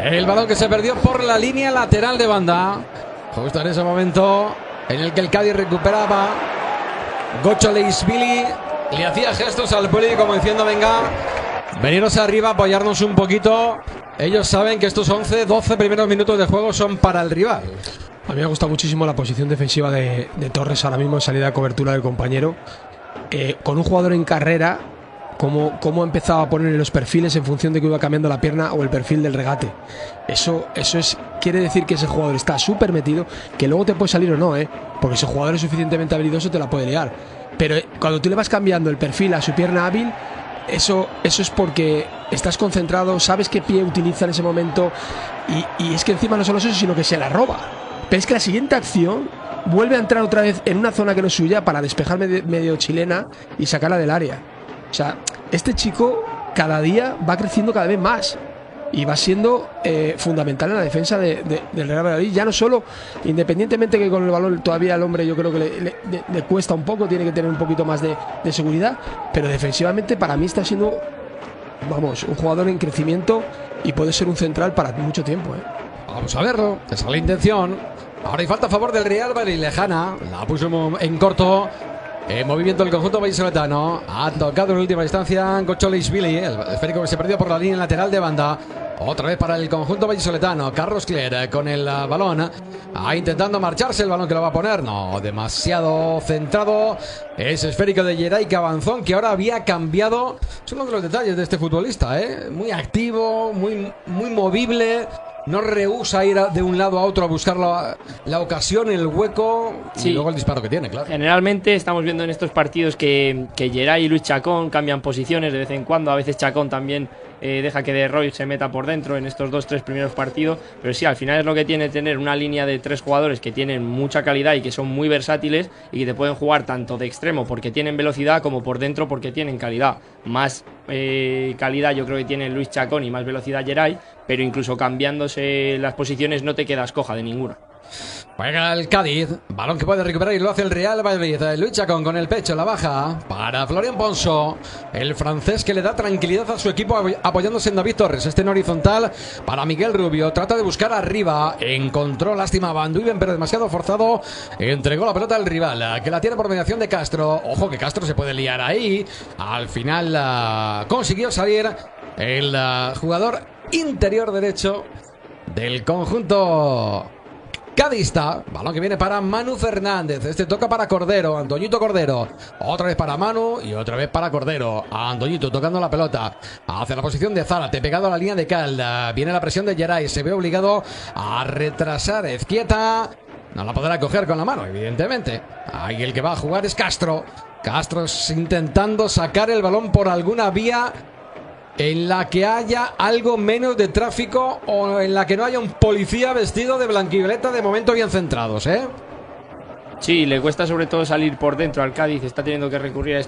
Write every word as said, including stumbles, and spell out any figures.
El balón que se perdió por la línea lateral de banda. Justo en ese momento en el que el Cádiz recuperaba. Gocholeishvili le hacía gestos al poli como diciendo: venga, veniros arriba, apoyarnos un poquito. Ellos saben que estos once, doce primeros minutos de juego son para el rival. A mí me gusta muchísimo la posición defensiva de, de Torres ahora mismo en salida de cobertura del compañero. Eh, con un jugador en carrera, cómo, cómo empezaba a poner los perfiles en función de que iba cambiando la pierna o el perfil del regate. Eso, eso es, quiere decir que ese jugador está súper metido, que luego te puede salir o no, ¿eh? Porque ese jugador es suficientemente habilidoso, te la puede liar. Pero eh, cuando tú le vas cambiando el perfil a su pierna hábil, Eso, eso es porque estás concentrado, sabes qué pie utiliza en ese momento y, y es que encima no solo eso, sino que se la roba. Pero es que la siguiente acción vuelve a entrar otra vez en una zona que no es suya para despejar medio, medio chilena y sacarla del área. O sea, este chico cada día va creciendo cada vez más y va siendo eh, fundamental en la defensa de, de, del Real Valladolid. Ya no solo, independientemente que con el balón todavía al hombre yo creo que le, le, le cuesta un poco, tiene que tener un poquito más de, de seguridad, pero defensivamente para mí está siendo, vamos, un jugador en crecimiento y puede ser un central para mucho tiempo, ¿eh? Vamos a verlo, esa es la intención. Ahora hay falta a favor del Real Valladolid, lejana, la puso en corto. En movimiento del conjunto vallisoletano. Ha tocado en última instancia Gocholeishvili, el esférico que se perdió por la línea lateral de banda. Otra vez para el conjunto vallisoletano. Carlos Cler con el balón. Ah, intentando marcharse el balón que lo va a poner. No, demasiado centrado. Ese esférico de Yeray Cabanzón, que ahora había cambiado. Son uno de los detalles de este futbolista, ¿eh? Muy activo, muy, muy movible. No rehúsa ir de un lado a otro a buscar la, la ocasión, el hueco, sí, y luego el disparo que tiene, claro. Generalmente estamos viendo en estos partidos que, que Yeray y Luis Chacón cambian posiciones de vez en cuando. A veces Chacón también eh, deja que De Roy se meta por dentro en estos dos, tres primeros partidos. Pero sí, al final es lo que tiene tener una línea de tres jugadores que tienen mucha calidad y que son muy versátiles y que te pueden jugar tanto de extremo porque tienen velocidad como por dentro porque tienen calidad. Más eh, calidad yo creo que tiene Luis Chacón y más velocidad Yeray, pero incluso cambiándose las posiciones no te quedas coja de ninguna. Juega el Cádiz, balón que puede recuperar y lo hace el Real Valladolid. Luis Chacón con el pecho, la baja para Florian Ponso, el francés que le da tranquilidad a su equipo apoyándose en David Torres. Este en horizontal para Miguel Rubio, trata de buscar arriba, encontró, lástima, Van Duiven, pero demasiado forzado, entregó la pelota al rival, que la tiene por mediación de Castro. Ojo que Castro se puede liar ahí, al final uh, consiguió salir el uh, jugador interior derecho del conjunto cadista. Balón que viene para Manu Fernández. Este toca para Cordero, Antoñito Cordero. Otra vez para Manu y otra vez para Cordero. Antoñito tocando la pelota hacia la posición de Zárate, pegado a la línea de Calda. Viene la presión de Yeray, se ve obligado a retrasar. Ezquieta no la podrá coger con la mano, evidentemente. Ahí el que va a jugar es Castro. Castro intentando sacar el balón por alguna vía en la que haya algo menos de tráfico o en la que no haya un policía vestido de blanquivioleta, de momento bien centrados, ¿eh? Sí, le cuesta sobre todo salir por dentro al Cádiz, está teniendo que recurrir a